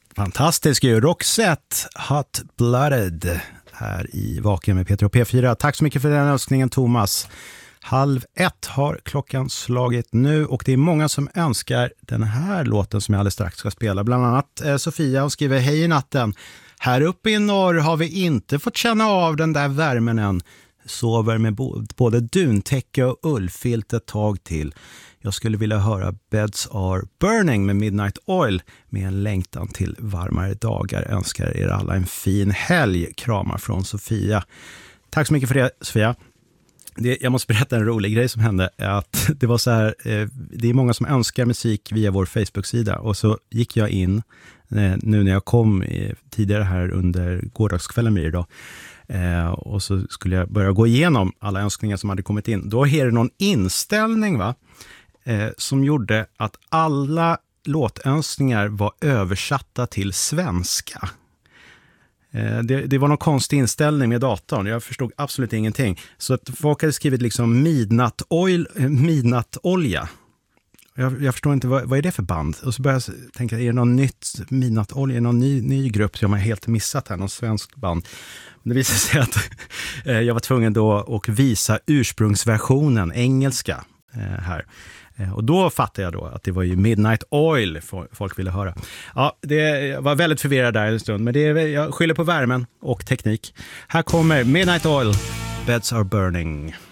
Fantastisk ju. Roxette, Hot Blooded här i Vaken med Peter och P4. Tack så mycket för den önskningen, Thomas. 12:30 har klockan slagit nu och det är många som önskar den här låten som jag alldeles strax ska spela. Bland annat Sofia, hon skriver: hej i natten. Här uppe i norr har vi inte fått känna av den där värmen än. Sover med både duntäcke och ullfilt ett tag till. Jag skulle vilja höra Beds Are Burning med Midnight Oil med en längtan till varmare dagar. Önskar er alla en fin helg. Kramar från Sofia. Tack så mycket för det, Sofia. Jag måste berätta en rolig grej som hände. Att det var så här, det är många som önskar musik via vår Facebook-sida. Och så gick jag in nu när jag kom tidigare här under gårdagskvällen med idag. Och så skulle jag börja gå igenom alla önskningar som hade kommit in. Då är det någon inställning som gjorde att alla låtönskningar var översatta till svenska. Det var någon konstig inställning med datorn. Jag förstod absolut ingenting. Så att folk hade skrivit liksom midnattolja. Jag förstår inte, vad är det för band? Och så började jag tänka, är det någon nytt midnattolja? Är det någon ny grupp som jag har helt missat här? Någon svensk band? Det visade sig att jag var tvungen då att visa ursprungsversionen, engelska här. Och då fattade jag då att det var ju Midnight Oil folk ville höra. Ja, jag var väldigt förvirrad där en stund, men jag skyller på värmen och teknik. Här kommer Midnight Oil, Beds Are Burning.